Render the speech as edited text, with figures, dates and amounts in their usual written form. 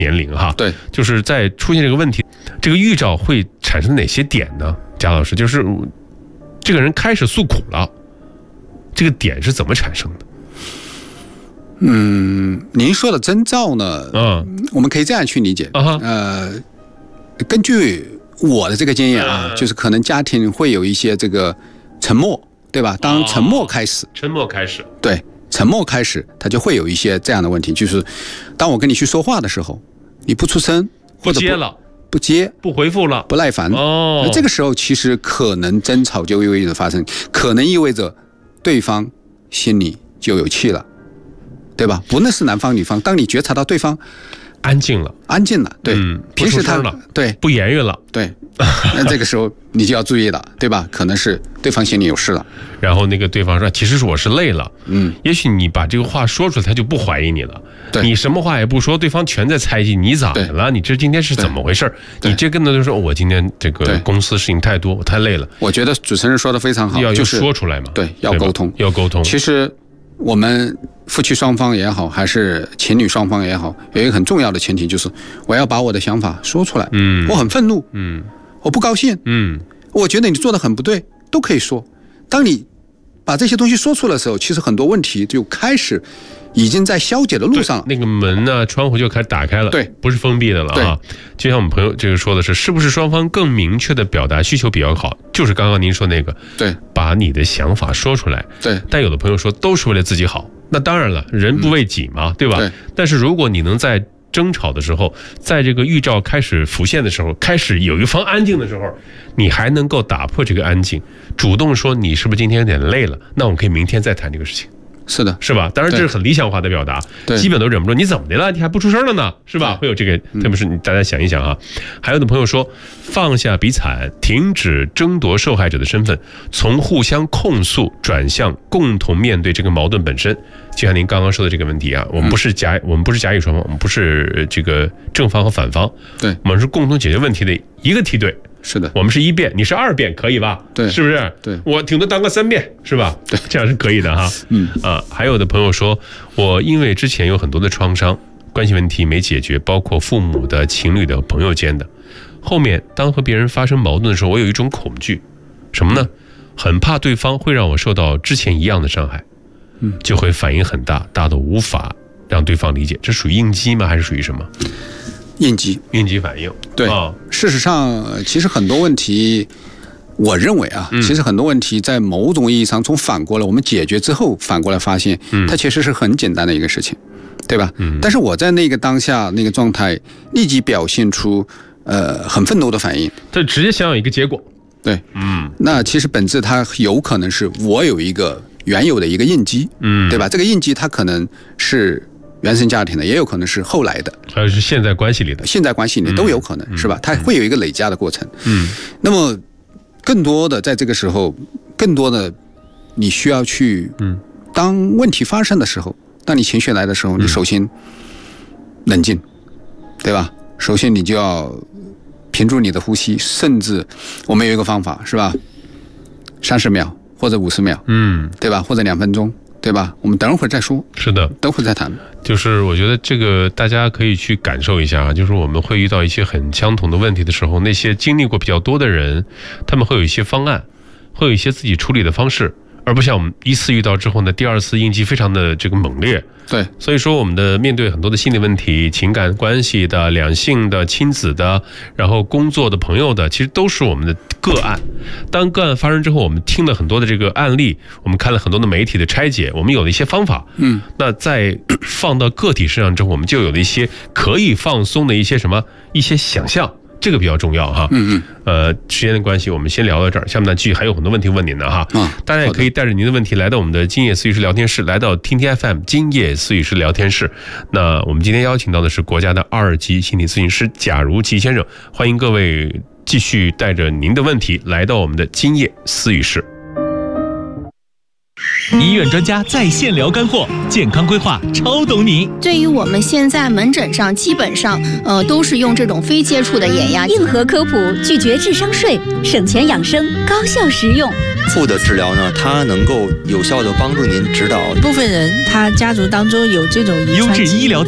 年龄哈。 对， 就是在出现这个问题，这个预兆会产生哪些点呢？贾老师，就是这个人开始诉苦了，这个点是怎么产生的？ 您说的征兆呢？我们可以这样去理解。根据我的这个经验啊，就是可能家庭会有一些这个沉默，对吧？当沉默开始，对，沉默开始，它就会有一些这样的问题，就是当我跟你去说话的时候，你不出声，或者不接， 不回复了， 不耐烦。那这个时候其实可能争吵就意味着发生，可能意味着对方心里就有气了，对吧？不论是男方女方，当你觉察到对方安静了，对，平时他对不言语了， 对，那这个时候你就要注意了，对吧？可能是对方心里有事了。 然后那个对方说，其实我是累了，也许你把这个话说出来，他就不怀疑你了。 对， 你什么话也不说，对方全在猜忌你咋的了？你这今天是怎么回事？你这跟他就说，我今天这个公司事情太多，我太累了。 我觉得主持人说的非常好， 要说出来嘛， 对，要沟通， 要沟通。 其实我们夫妻双方也好，还是情侣双方也好，有一个很重要的前提，就是我要把我的想法说出来。我很愤怒，我不高兴，我觉得你做得很不对，都可以说。当你把这些东西说出来的时候，其实很多问题就开始已经在消解的路上了。 那个门呢，窗户就开始打开了， 对， 不是封闭的了啊。就像我们朋友这个说的是不是双方更明确的表达需求比较好？就是刚刚您说那个， 对， 把你的想法说出来。 对， 但有的朋友说都是为了自己好，那当然了，人不为己嘛，对吧？ 对。 但是如果你能在争吵的时候，在这个预兆开始浮现的时候，开始有一方安静的时候，你还能够打破这个安静，主动说你是不是今天有点累了？那我们可以明天再谈这个事情。 是的， 是吧？当然这是很理想化的表达，基本都忍不住。你怎么的了？你还不出声了呢？是吧？会有这个，特别是大家想一想啊。还有的朋友说，放下比惨，停止争夺受害者的身份，从互相控诉转向共同面对这个矛盾本身。就像您刚刚说的这个问题啊，我们不是甲乙双方，我们不是这个正方和反方， 对， 我们是共同解决问题的一个梯队。 是的， 我们是1辩，你是2辩，可以吧？ 对， 是不是？ 对， 我顶多当个3辩，是吧？ 对， 这样是可以的哈。还有的朋友说，我因为之前有很多的创伤，关系问题没解决，包括父母的、情侣的、朋友间的。后面当和别人发生矛盾的时候，我有一种恐惧，什么呢？很怕对方会让我受到之前一样的伤害，就会反应很大，大到无法让对方理解。这属于应激吗？还是属于什么？ 应激反应。 对，事实上，其实很多问题，我认为啊，其实很多问题在某种意义上，从反过来我们解决之后，反过来发现，它其实是很简单的一个事情，对吧？但是我在那个当下那个状态，立即表现出很愤怒的反应， 他直接想有一个结果。 对，那其实本质它有可能是我有一个原有的一个应激，对吧？这个应激它可能是原生家庭的，也有可能是后来的， 还有是现在关系里的， 都有可能，是吧？它会有一个累加的过程。那么更多的在这个时候，更多的你需要去，当问题发生的时候，当你情绪来的时候，你首先冷静，对吧？首先你就要屏住你的呼吸，甚至我们有一个方法，是吧？30秒或者50秒，对吧？或者2分钟。对吧？我们等会儿再说。是的，等会儿再谈。 就是我觉得这个大家可以去感受一下啊，就是我们会遇到一些很相同的问题的时候，那些经历过比较多的人，他们会有一些方案，会有一些自己处理的方式，而不像我们1次遇到之后呢，第2次应激非常的这个猛烈。 对， 所以说我们的面对很多的心理问题、情感关系的、两性的、亲子的，然后工作的、朋友的，其实都是我们的个案。当个案发生之后，我们听了很多的这个案例，我们看了很多的媒体的拆解，我们有了一些方法。那在放到个体身上之后，我们就有了一些可以放松的一些想象。这个比较重要哈。时间的关系，我们先聊到这儿，下面呢继续还有很多问题问您的哈。大家也可以带着您的问题来到我们的今夜思语室聊天室，来到听听 FM 今夜思语室聊天室。那我们今天邀请到的是国家的2级心理咨询师贾如骥先生，欢迎各位继续带着您的问题来到我们的今夜思语室。 医院专家在线聊干货，健康规划超懂你。 对于我们现在门诊上基本上都是用这种非接触的眼压， 硬核科普，拒绝智商税，省钱养生，高效实用。 负的治疗呢，它能够有效的帮助您指导。 部分人他家族当中有这种遗传优质医疗